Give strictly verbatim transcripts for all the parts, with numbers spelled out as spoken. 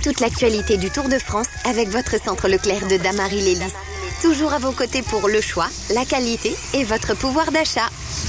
toute l'actualité du Tour de France avec votre centre Leclerc de Damary-Lélis. Toujours à vos côtés pour le choix, la qualité et votre pouvoir d'achat.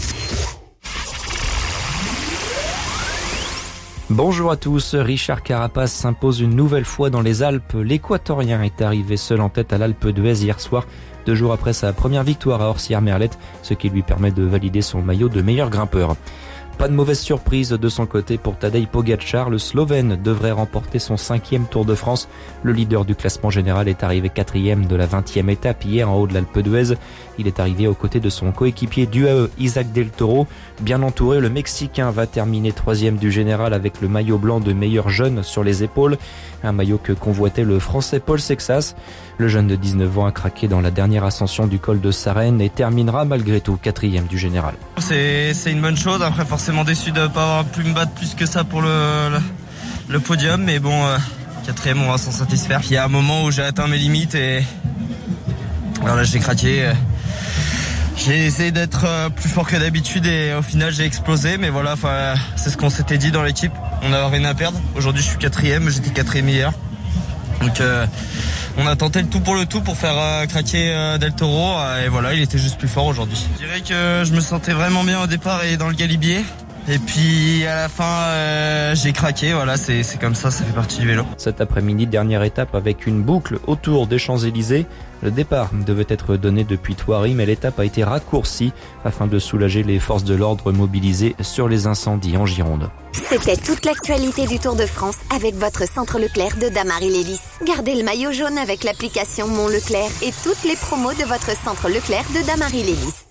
Bonjour à tous, Richard Carapaz s'impose une nouvelle fois dans les Alpes. L'Équatorien est arrivé seul en tête à l'Alpe d'Huez hier soir, deux jours après sa première victoire à Orsières-Merlette, ce qui lui permet de valider son maillot de meilleur grimpeur. Pas de mauvaise surprise de son côté pour Tadej Pogačar, le Slovène devrait remporter son cinquième Tour de France. Le leader du classement général est arrivé quatrième de la vingtième étape hier en haut de l'Alpe d'Huez. Il est arrivé aux côtés de son coéquipier d'U A E, Isaac Del Toro. Bien entouré, le Mexicain va terminer troisième du général avec le maillot blanc de meilleur jeune sur les épaules. Un maillot que convoitait le Français Paul Sexas. Le jeune de dix-neuf ans a craqué dans la dernière ascension du col de Sarenne et terminera malgré tout quatrième du général. C'est, c'est une bonne chose. Après, forcément déçu de ne pas avoir pu me battre plus que ça pour le, le, le podium. Mais bon, euh, quatrième, on va s'en satisfaire. Il y a un moment où j'ai atteint mes limites et voilà, j'ai craqué. J'ai essayé d'être plus fort que d'habitude et au final j'ai explosé. Mais voilà, c'est ce qu'on s'était dit dans l'équipe. On n'a rien à perdre. Aujourd'hui, je suis quatrième. J'étais quatrième hier. Donc euh, on a tenté le tout pour le tout pour faire euh, craquer euh, Del Toro euh, et voilà, il était juste plus fort aujourd'hui. Je dirais que je me sentais vraiment bien au départ et dans le galibier. Et puis à la fin, euh, j'ai craqué. Voilà, c'est, c'est comme ça, ça fait partie du vélo. Cet après-midi, dernière étape avec une boucle autour des Champs-Élysées. Le départ devait être donné depuis Thoiry, mais l'étape a été raccourcie afin de soulager les forces de l'ordre mobilisées sur les incendies en Gironde. C'était toute l'actualité du Tour de France avec votre centre Leclerc de Damary-Lélis. Gardez le maillot jaune avec l'application Mon Leclerc et toutes les promos de votre centre Leclerc de Damary-Lélis.